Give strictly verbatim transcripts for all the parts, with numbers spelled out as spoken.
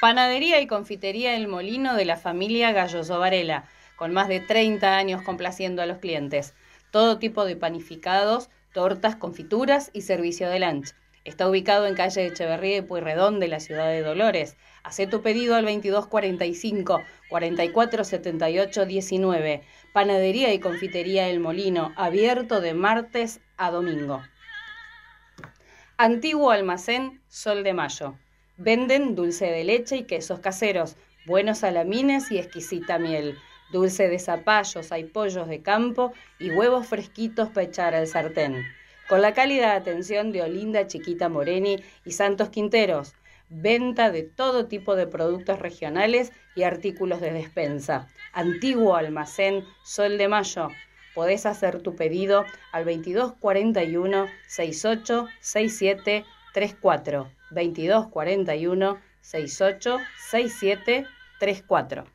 Panadería y confitería El Molino de la familia Galloso Varela, con más de treinta años complaciendo a los clientes. Todo tipo de panificados, tortas, confituras y servicio de lunch. Está ubicado en calle Echeverría y Pueyrredón de la ciudad de Dolores. Hacé tu pedido al veintidós cuarenta y cinco, cuarenta y cuatro setenta y ocho diecinueve. Panadería y confitería El Molino, abierto de martes a domingo. Antiguo almacén Sol de Mayo. Venden dulce de leche y quesos caseros, buenos salamines y exquisita miel. Dulce de zapallos, hay pollos de campo y huevos fresquitos para echar al sartén. Con la cálida atención de Olinda Chiquita Moreni y Santos Quinteros. Venta de todo tipo de productos regionales y artículos de despensa. Antiguo almacén Sol de Mayo. Podés hacer tu pedido al veintidós cuarenta y uno, sesenta y ocho, sesenta y siete, treinta y cuatro. veintidós cuarenta y uno, sesenta y ocho, sesenta y siete, treinta y cuatro.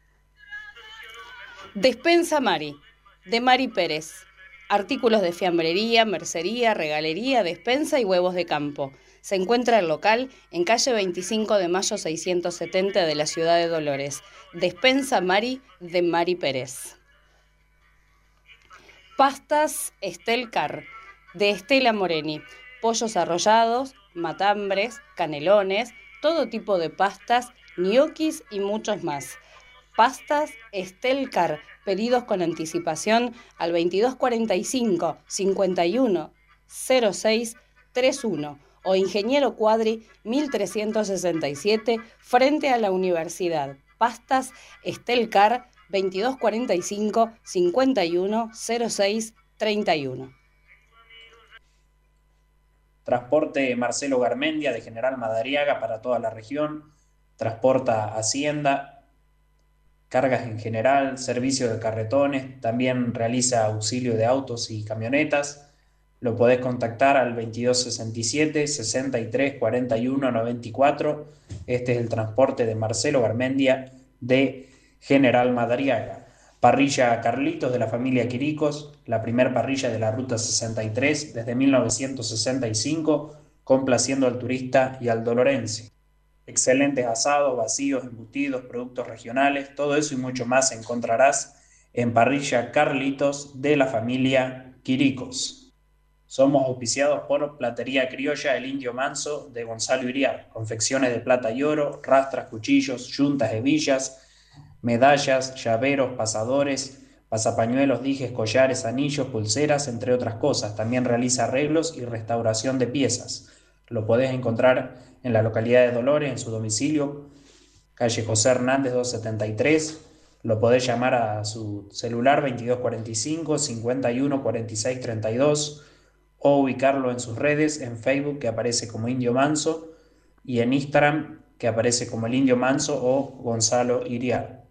Despensa Mari, de Mari Pérez. Artículos de fiambrería, mercería, regalería, despensa y huevos de campo. Se encuentra el local en calle veinticinco de mayo seiscientos setenta de la ciudad de Dolores. Despensa Mari, de Mari Pérez. Pastas Estelcar, de Estela Moreni. Pollos arrollados, matambres, canelones, todo tipo de pastas, ñoquis y muchos más. Pastas Estelcar, pedidos con anticipación al veintidós cuarenta y cinco, cincuenta y uno, cero seis treinta y uno o Ingeniero Cuadri mil trescientos sesenta y siete frente a la universidad. Pastas Estelcar, veintidós cuarenta y cinco, cincuenta y uno, cero seis treinta y uno. Transporte Marcelo Garmendia de General Madariaga para toda la región. Transporta Hacienda, cargas en general, servicio de carretones, también realiza auxilio de autos y camionetas. Lo podés contactar al veintidós sesenta y siete, sesenta y tres, cuarenta y uno, noventa y cuatro. Este es el transporte de Marcelo Garmendia de General Madariaga. Parrilla Carlitos de la familia Quiricos, la primer parrilla de la Ruta sesenta y tres desde mil novecientos sesenta y cinco, complaciendo al turista y al dolorense. Excelentes asados, vacíos, embutidos, productos regionales, todo eso y mucho más encontrarás en Parrilla Carlitos de la familia Quiricos. Somos auspiciados por Platería Criolla El Indio Manso de Gonzalo Iriar, confecciones de plata y oro, rastras, cuchillos, yuntas, hebillas, medallas, llaveros, pasadores, pasapañuelos, dijes, collares, anillos, pulseras, entre otras cosas. También realiza arreglos y restauración de piezas. Lo podés encontrar en la localidad de Dolores, en su domicilio, calle José Hernández doscientos setenta y tres. Lo podés llamar a su celular veintidós cuarenta y cinco, cincuenta y uno, cuarenta y seis, treinta y dos o ubicarlo en sus redes, en Facebook, que aparece como Indio Manso, y en Instagram, que aparece como el Indio Manso o Gonzalo Iriar.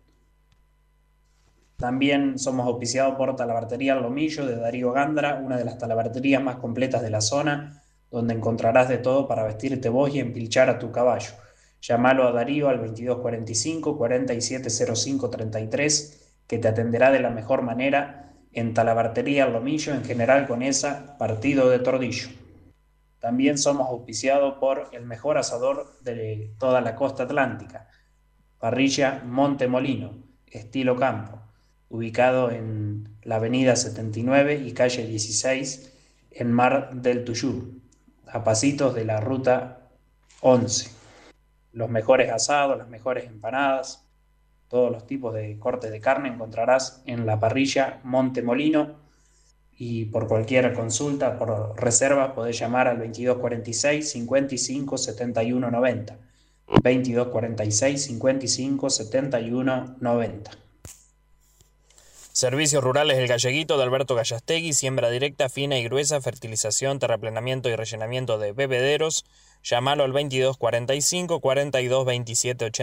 También somos auspiciados por Talabartería El Lomillo de Darío Gandra, una de las talabarterías más completas de la zona, donde encontrarás de todo para vestirte vos y empilchar a tu caballo. Llámalo a Darío al veintidós cuarenta y cinco, cuarenta y siete cero cinco, treinta y tres, que te atenderá de la mejor manera en Talabartería El Lomillo, en General Conesa, partido de Tordillo. También somos auspiciados por el mejor asador de toda la costa atlántica, Parrilla Monte Molino, estilo campo, ubicado en la avenida setenta y nueve y calle dieciséis en Mar del Tuyú, a pasitos de la ruta once. Los mejores asados, las mejores empanadas, todos los tipos de cortes de carne encontrarás en la Parrilla Monte Molino, y por cualquier consulta, por reserva, podés llamar al veintidós cuarenta y seis, cincuenta y cinco, setenta y uno, noventa. veintidós cuarenta y seis, cincuenta y cinco, setenta y uno, noventa. Servicios Rurales El Galleguito de Alberto Gallastegui, siembra directa, fina y gruesa, fertilización, terraplenamiento y rellenamiento de bebederos. Llámalo al veintidós cuarenta y cinco, cuarenta y dos, veintisiete, ochenta.